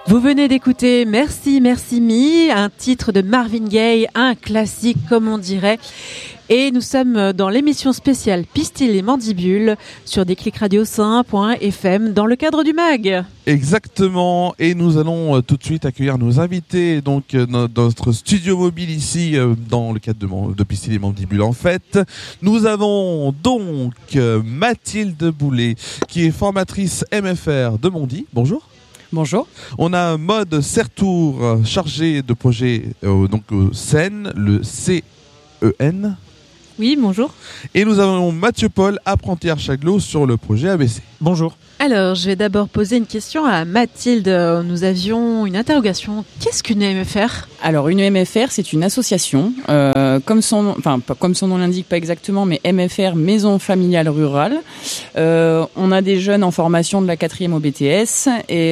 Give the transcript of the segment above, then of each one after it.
Vous venez d'écouter Merci, Merci Me, un titre de Marvin Gaye, un classique comme on dirait. Et nous sommes dans l'émission spéciale Pistil et Mandibule sur déclicradio101.fm dans le cadre du MAG. Exactement, et nous allons tout de suite accueillir nos invités donc dans notre studio mobile ici dans le cadre de Pistil et Mandibule. En fait, nous avons donc Mathilde Boulet qui est formatrice MFR de Mondi. Bonjour. Bonjour. On a Maud Sertour, chargée de projet donc au CEN, le CEN. Oui, bonjour. Et nous avons Mathieu Paul, apprenti archaglo sur le projet ABC. Bonjour. Alors, je vais d'abord poser une question à Mathilde. Nous avions une interrogation. Qu'est-ce qu'une MFR ? Alors, une MFR, c'est une association, comme son nom l'indique, pas exactement, mais MFR, Maison Familiale Rurale. On a des jeunes en formation de la 4e au BTS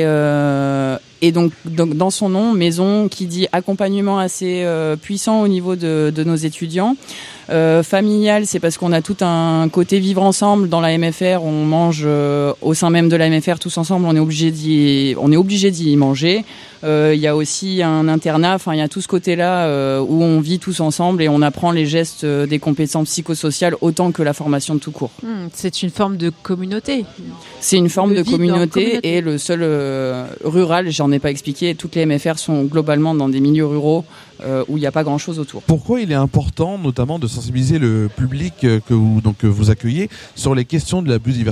et donc dans son nom, maison qui dit accompagnement assez puissant au niveau de nos étudiants. Familial, c'est parce qu'on a tout un côté vivre ensemble dans la MFR. On mange au sein même de la MFR tous ensemble. On est obligé d'y manger. Il y a aussi un internat. Enfin, il y a tout ce côté-là où on vit tous ensemble et on apprend les gestes des compétences psychosociales autant que la formation de tout court. C'est une forme de communauté. C'est une forme de communauté et le seul rural, j'en ai pas expliqué. Toutes les MFR sont globalement dans des milieux ruraux où il n'y a pas grand-chose autour. Pourquoi il est important, notamment, de sensibiliser le public que vous accueillez sur les questions de la biodiversité ?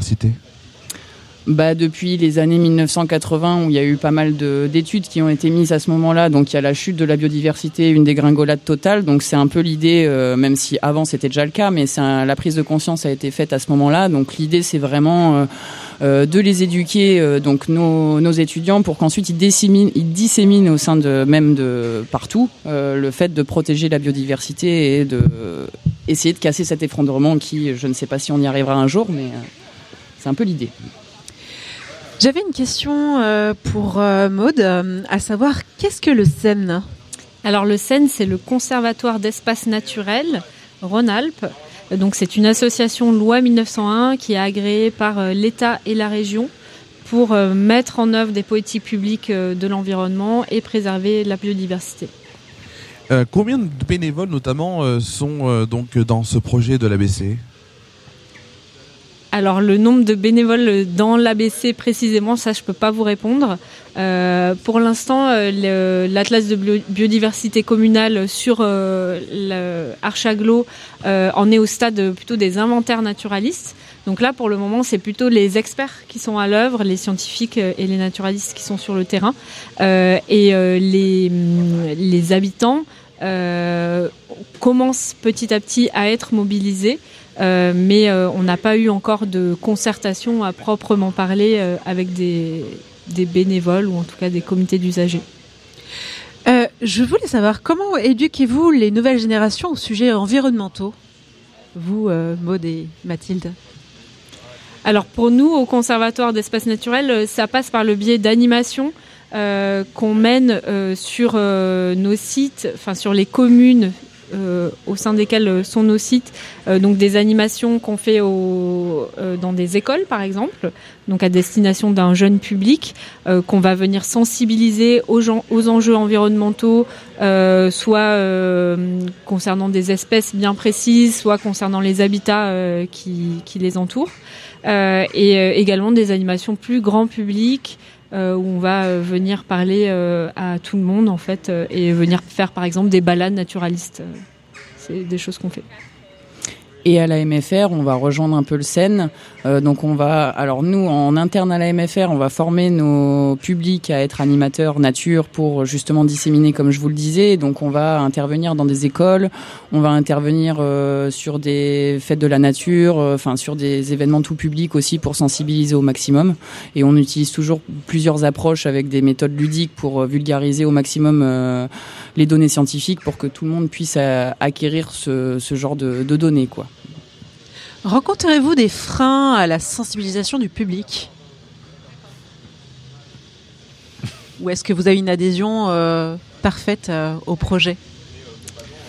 Depuis les années 1980, où il y a eu pas mal d'études qui ont été mises à ce moment-là, donc il y a la chute de la biodiversité, une dégringolade totale, donc c'est un peu l'idée, même si avant c'était déjà le cas, mais la prise de conscience a été faite à ce moment-là, donc l'idée c'est vraiment de les éduquer, donc nos étudiants, pour qu'ensuite ils disséminent au sein de partout le fait de protéger la biodiversité et de essayer de casser cet effondrement qui, je ne sais pas si on y arrivera un jour, mais c'est un peu l'idée. J'avais une question pour Maud, à savoir qu'est-ce que le CEN ? Alors le CEN, c'est le Conservatoire d'Espaces Naturels Rhône-Alpes. Donc c'est une association loi 1901 qui est agréée par l'État et la région pour mettre en œuvre des politiques publiques de l'environnement et préserver la biodiversité. Combien de bénévoles notamment sont donc dans ce projet de l'ABC ? Alors le nombre de bénévoles dans l'ABC précisément, ça je peux pas vous répondre. Pour l'instant, l'Atlas de biodiversité communale sur l'Archaglo en est au stade plutôt des inventaires naturalistes. Donc là, pour le moment, c'est plutôt les experts qui sont à l'œuvre, les scientifiques et les naturalistes qui sont sur le terrain. Les habitants commencent petit à petit à être mobilisés. Mais on n'a pas eu encore de concertation à proprement parler avec des bénévoles ou en tout cas des comités d'usagers. Je voulais savoir comment éduquez-vous les nouvelles générations aux sujets environnementaux, vous, Maud et Mathilde ? Alors pour nous, au Conservatoire d'Espaces Naturels, ça passe par le biais d'animations qu'on mène sur nos sites, enfin sur les communes au sein desquels sont nos sites, donc des animations qu'on fait dans des écoles par exemple, donc à destination d'un jeune public, qu'on va venir sensibiliser aux enjeux environnementaux, soit concernant des espèces bien précises, soit concernant les habitats qui les entourent, et également des animations plus grand public, où on va venir parler à tout le monde en fait, et venir faire par exemple des balades naturalistes. C'est des choses qu'on fait. Et à la MFR, on va rejoindre un peu le CEN. Donc alors nous, en interne à la MFR, on va former nos publics à être animateurs nature pour justement disséminer, comme je vous le disais. Donc on va intervenir dans des écoles, on va intervenir sur des fêtes de la nature, sur des événements tout public aussi pour sensibiliser au maximum. Et on utilise toujours plusieurs approches avec des méthodes ludiques pour vulgariser au maximum les données scientifiques pour que tout le monde puisse acquérir ce genre de données, quoi. Rencontrez-vous des freins à la sensibilisation du public ? Ou est-ce que vous avez une adhésion parfaite au projet ?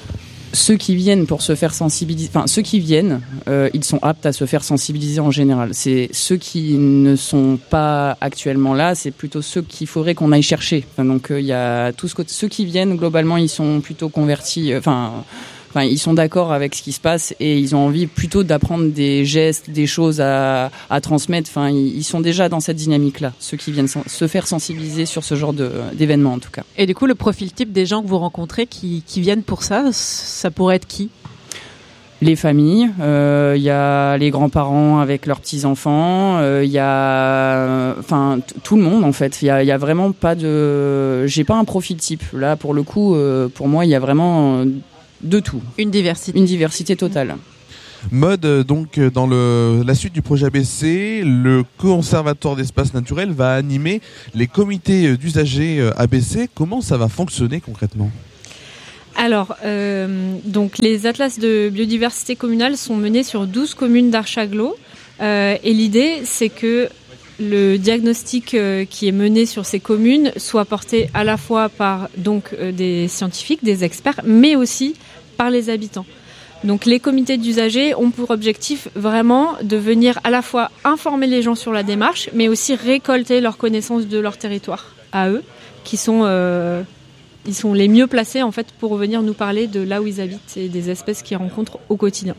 ceux qui viennent pour se faire sensibiliser, enfin ceux qui viennent, ils sont aptes à se faire sensibiliser en général. C'est ceux qui ne sont pas actuellement là, c'est plutôt ceux qu'il faudrait qu'on aille chercher. Enfin, donc il y a tout ceux qui viennent globalement, ils sont plutôt convertis. Enfin, ils sont d'accord avec ce qui se passe et ils ont envie plutôt d'apprendre des gestes, des choses à transmettre. Enfin, ils sont déjà dans cette dynamique-là, ceux qui viennent se faire sensibiliser sur ce genre d'événements en tout cas. Et du coup, le profil type des gens que vous rencontrez qui viennent pour ça pourrait être qui ? Les familles, y a les grands-parents avec leurs petits-enfants, y a, tout le monde en fait. Y a vraiment pas de, j'ai pas un profil type. Là, pour le coup, pour moi, il y a vraiment de tout. Une diversité. Une diversité totale. Mode, donc, dans la suite du projet ABC, le Conservatoire d'espaces naturels va animer les comités d'usagers ABC. Comment ça va fonctionner concrètement ? Alors, donc les atlas de biodiversité communale sont menés sur 12 communes d'Archaglo. Et l'idée, c'est que le diagnostic qui est mené sur ces communes soit porté à la fois par des scientifiques, des experts, mais aussi par les habitants. Donc les comités d'usagers ont pour objectif vraiment de venir à la fois informer les gens sur la démarche, mais aussi récolter leurs connaissances de leur territoire à eux, qui sont ils sont les mieux placés en fait pour venir nous parler de là où ils habitent et des espèces qu'ils rencontrent au quotidien.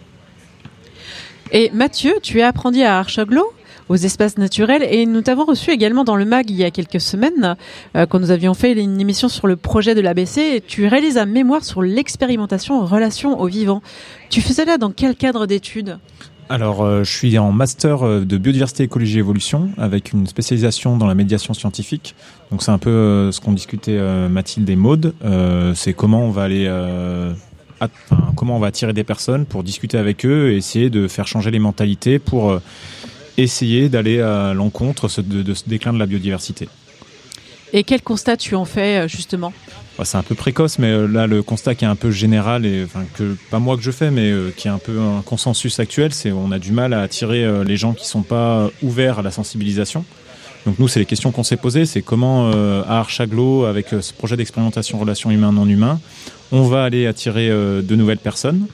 Et Mathieu, tu es apprenti à Archaglo, aux espaces naturels, et nous t'avons reçu également dans le MAG il y a quelques semaines, quand nous avions fait une émission sur le projet de l'ABC. Tu réalises un mémoire sur l'expérimentation en relation aux vivants. Tu faisais là dans quel cadre d'études ? Alors, je suis en master de biodiversité, écologie et évolution avec une spécialisation dans la médiation scientifique. Donc c'est un peu ce qu'ont discuté Mathilde et Maude. C'est comment on va aller, comment on va attirer des personnes pour discuter avec eux et essayer de faire changer les mentalités pour essayer d'aller à l'encontre de ce déclin de la biodiversité. Et quel constat tu en fais justement ? C'est un peu précoce, mais là le constat qui est un peu général et que pas moi que je fais, mais qui est un peu un consensus actuel, c'est on a du mal à attirer les gens qui sont pas ouverts à la sensibilisation. Donc nous, c'est les questions qu'on s'est posées, c'est comment à Archaglo, avec ce projet d'expérimentation relations humains-non humains, on va aller attirer de nouvelles personnes.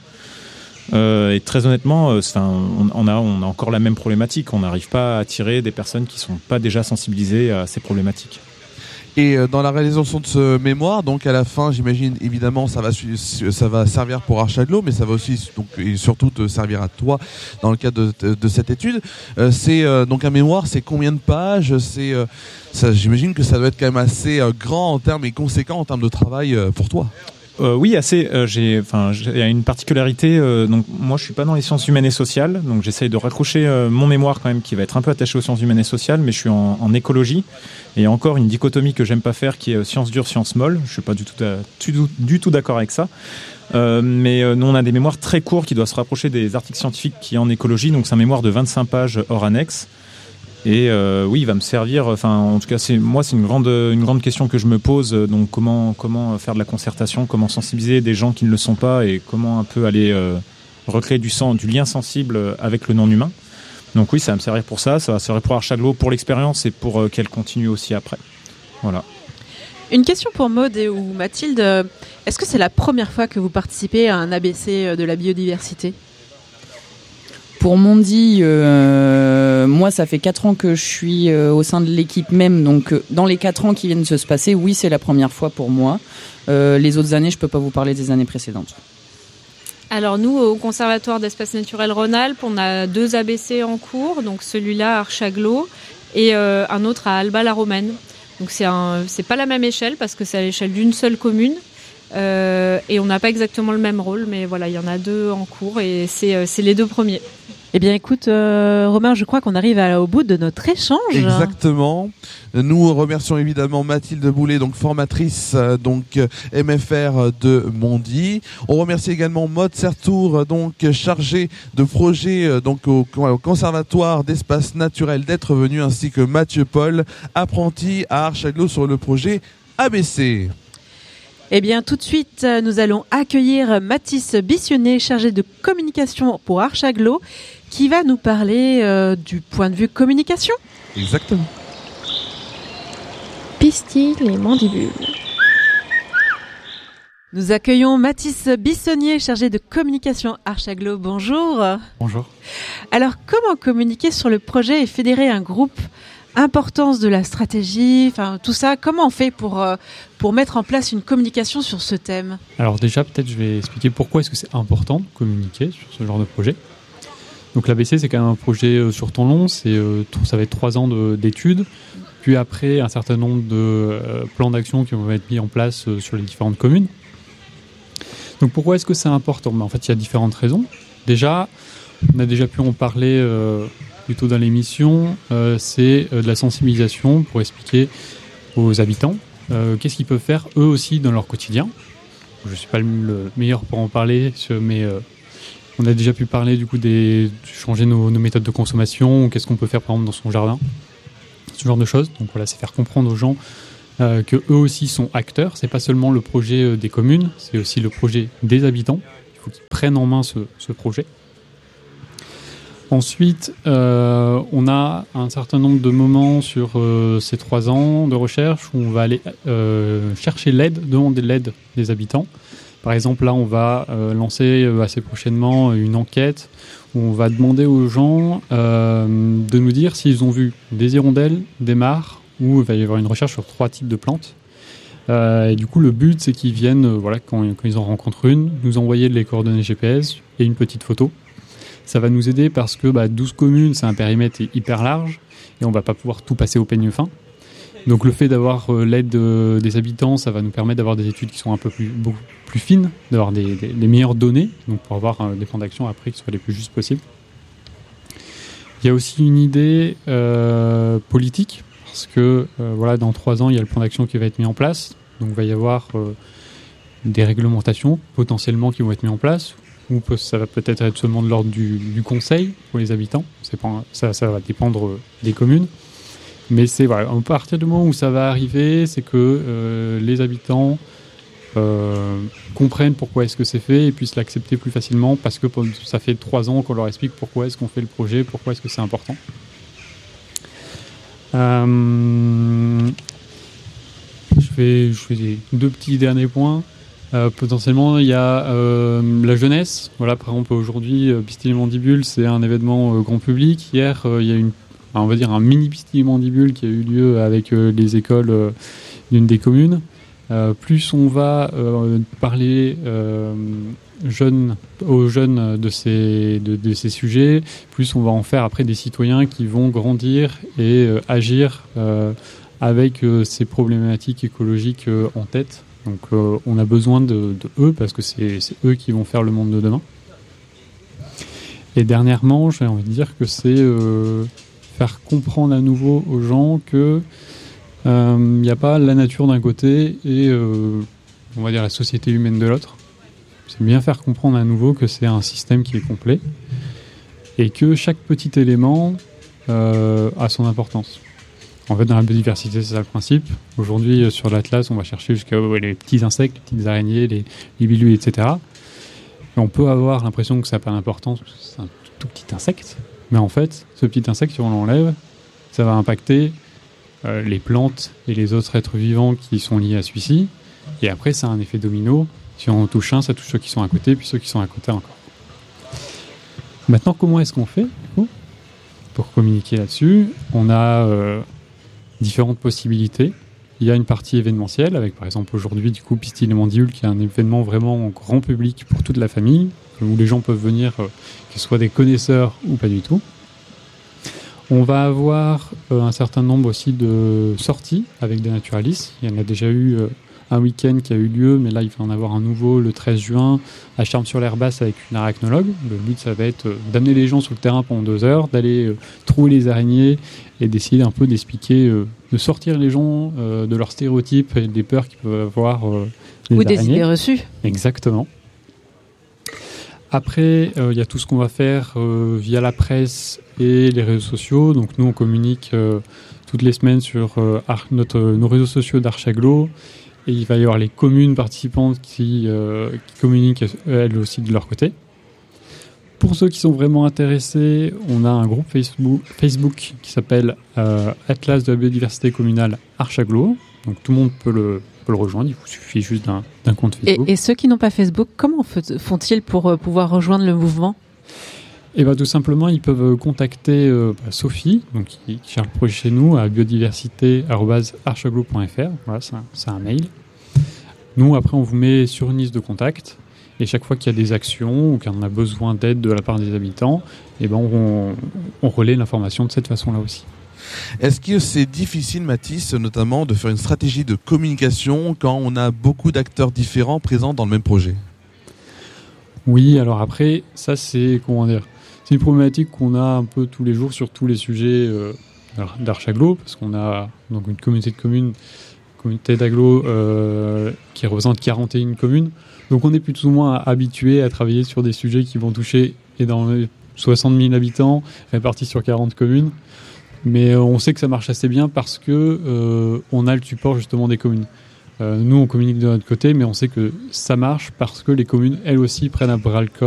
Et très honnêtement, on a encore la même problématique. On n'arrive pas à attirer des personnes qui sont pas déjà sensibilisées à ces problématiques. Et dans la réalisation de ce mémoire, donc à la fin, j'imagine évidemment ça va servir pour Archaglo, mais ça va aussi donc et surtout te servir à toi dans le cadre de cette étude. C'est donc un mémoire, c'est combien de pages ? J'imagine que ça doit être quand même assez grand en termes et conséquent en termes de travail pour toi. Oui, assez. Il y a une particularité. Donc moi, je suis pas dans les sciences humaines et sociales, donc j'essaye de raccrocher mon mémoire quand même, qui va être un peu attaché aux sciences humaines et sociales, mais je suis en écologie. Et il y a encore une dichotomie que j'aime pas faire, qui est sciences dures, sciences molles. Je suis pas du tout d'accord avec ça. Mais nous, on a des mémoires très courts qui doivent se rapprocher des articles scientifiques qui en écologie. Donc c'est un mémoire de 25 pages hors annexe. Et oui, il va me servir. En tout cas, c'est une grande question que je me pose. Donc, comment faire de la concertation, comment sensibiliser des gens qui ne le sont pas, et comment un peu aller recréer du lien sensible avec le non-humain. Donc oui, ça va me servir pour ça. Ça va servir pour Archaglo, pour l'expérience et pour qu'elle continue aussi après. Voilà. Une question pour Maude ou Mathilde. Est-ce que c'est la première fois que vous participez à un ABC de la biodiversité ? Pour Mondi, moi, ça fait 4 ans que je suis au sein de l'équipe même. Donc, dans les 4 ans qui viennent de se passer, oui, c'est la première fois pour moi. Les autres années, je peux pas vous parler des années précédentes. Alors nous, au Conservatoire d'espaces naturels Rhône-Alpes, on a 2 ABC en cours. Donc celui-là à Archaglo et un autre à Alba-la-Romaine. Donc c'est pas la même échelle parce que c'est à l'échelle d'une seule commune. Et on n'a pas exactement le même rôle, mais voilà, il y en a 2 en cours et c'est les 2 premiers. Eh bien, écoute, Romain, je crois qu'on arrive au bout de notre échange. Exactement. Nous remercions évidemment Mathilde Boulet, donc formatrice, MFR de Mondi. On remercie également Maude Sertour, donc chargée de projet, donc au Conservatoire d'espaces naturels, d'être venu, ainsi que Mathieu Paul, apprenti à Archaglo sur le projet ABC. Eh bien, tout de suite, nous allons accueillir Mathis Bissionnet, chargé de communication pour Archaglo, qui va nous parler du point de vue communication. Exactement. Pistil et mandibules. Nous accueillons Mathis Bissonnier, chargé de communication Archaglo. Bonjour. Bonjour. Alors, comment communiquer sur le projet et fédérer un groupe ? Importance de la stratégie, enfin tout ça. Comment on fait pour mettre en place une communication sur ce thème ? Alors déjà, peut-être je vais expliquer pourquoi est-ce que c'est important de communiquer sur ce genre de projet. Donc l'ABC, c'est quand même un projet sur temps long. Ça va être 3 ans d'études. Puis après, un certain nombre de plans d'action qui vont être mis en place sur les différentes communes. Donc pourquoi est-ce que c'est important ? En fait, il y a différentes raisons. Déjà, on a déjà pu en parler plutôt dans l'émission, c'est de la sensibilisation pour expliquer aux habitants qu'est-ce qu'ils peuvent faire eux aussi dans leur quotidien. Je ne suis pas le meilleur pour en parler, mais on a déjà pu parler du coup changer nos méthodes de consommation, qu'est-ce qu'on peut faire par exemple dans son jardin, ce genre de choses. Donc voilà, c'est faire comprendre aux gens que eux aussi sont acteurs. C'est pas seulement le projet des communes, c'est aussi le projet des habitants. Il faut qu'ils prennent en main ce projet. Ensuite, on a un certain nombre de moments sur ces 3 ans de recherche où on va aller chercher demander l'aide des habitants. Par exemple, là, on va lancer assez prochainement une enquête où on va demander aux gens de nous dire s'ils ont vu des hirondelles, des mares, où il va y avoir une recherche sur 3 types de plantes. Et du coup, le but, c'est qu'ils viennent, quand ils en rencontrent une, nous envoyer les coordonnées GPS et une petite photo. Ça va nous aider parce que 12 communes, c'est un périmètre hyper large et on ne va pas pouvoir tout passer au peigne fin. Donc le fait d'avoir l'aide des habitants, ça va nous permettre d'avoir des études qui sont beaucoup plus fines, d'avoir des meilleures données, donc pour avoir des plans d'action après qui soient les plus justes possibles. Il y a aussi une idée politique. Parce que dans 3 ans, il y a le plan d'action qui va être mis en place. Donc il va y avoir des réglementations potentiellement qui vont être mises en place. Ou ça va peut-être être seulement de l'ordre du conseil pour les habitants. Ça va dépendre des communes. Mais à partir du moment où ça va arriver, c'est que les habitants comprennent pourquoi est-ce que c'est fait et puissent l'accepter plus facilement parce que ça fait 3 ans qu'on leur explique pourquoi est-ce qu'on fait le projet, pourquoi est-ce que c'est important. Je fais 2 petits derniers points. Potentiellement, il y a la jeunesse. Voilà, par exemple, aujourd'hui, Pistil et Mandibule, c'est un événement grand public. Hier, il y a un mini Pistil et Mandibule qui a eu lieu avec les écoles d'une des communes. Plus on va parler aux jeunes de ces sujets, plus on va en faire après des citoyens qui vont grandir et agir avec ces problématiques écologiques en tête. Donc on a besoin de eux parce que c'est eux qui vont faire le monde de demain. Et dernièrement, j'ai envie de dire que c'est faire comprendre à nouveau aux gens que il n'y a pas la nature d'un côté et on va dire la société humaine de l'autre. C'est bien faire comprendre à nouveau que c'est un système qui est complet et que chaque petit élément a son importance. En fait, dans la biodiversité, c'est ça le principe. Aujourd'hui, sur l'Atlas, on va chercher jusqu'à les petits insectes, les petites araignées, les libellules, etc. Et on peut avoir l'impression que ça n'a pas d'importance, parce que c'est un tout petit insecte. Mais en fait, ce petit insecte, si on l'enlève, ça va impacter les plantes et les autres êtres vivants qui sont liés à celui-ci. Et après, ça a un effet domino. Si on en touche un, ça touche ceux qui sont à côté, puis ceux qui sont à côté encore. Maintenant, comment est-ce qu'on fait pour communiquer là-dessus ? On a différentes possibilités. Il y a une partie événementielle, avec par exemple aujourd'hui, du coup, Pistil et Mandibule, qui est un événement vraiment grand public pour toute la famille, où les gens peuvent venir, que ce soit des connaisseurs ou pas du tout. On va avoir un certain nombre aussi de sorties avec des naturalistes. Il y en a déjà eu un week-end qui a eu lieu, mais là il va en avoir un nouveau le 13 juin à Charmes-sur-l'Herbasse avec une arachnologue. Le but, ça va être d'amener les gens sur le terrain pendant 2 heures, d'aller trouver les araignées et d'essayer un peu d'expliquer, de sortir les gens de leurs stéréotypes et des peurs qu'ils peuvent avoir des ou araignées. des idées reçues. Exactement. Après, il y a tout ce qu'on va faire via la presse et les réseaux sociaux. Donc nous, on communique toutes les semaines sur nos réseaux sociaux d'Archaglo. Et il va y avoir les communes participantes qui communiquent elles aussi de leur côté. Pour ceux qui sont vraiment intéressés, on a un groupe Facebook qui s'appelle Atlas de la biodiversité communale Archaglo. Donc tout le monde peut le rejoindre, il vous suffit juste d'un compte Facebook. Et ceux qui n'ont pas Facebook, comment font-ils pour pouvoir rejoindre le mouvement ? Et tout simplement, ils peuvent contacter Sophie, donc qui gère le projet chez nous, à biodiversité@archaglo.fr. Voilà, c'est un mail. Nous, après, on vous met sur une liste de contacts. Et chaque fois qu'il y a des actions ou qu'on a besoin d'aide de la part des habitants, on relaie l'information de cette façon-là aussi. Est-ce que c'est difficile, Mathis, notamment, de faire une stratégie de communication quand on a beaucoup d'acteurs différents présents dans le même projet ? Oui, alors après, ça c'est une problématique qu'on a un peu tous les jours sur tous les sujets d'Archaglo, parce qu'on a donc une communauté de communes, communauté d'agglo qui représente 41 communes. Donc on est plus ou moins habitué à travailler sur des sujets qui vont toucher 60 000 habitants répartis sur 40 communes. Mais on sait que ça marche assez bien parce que on a le support justement des communes. Nous on communique de notre côté, mais on sait que ça marche parce que les communes elles aussi prennent à bras le corps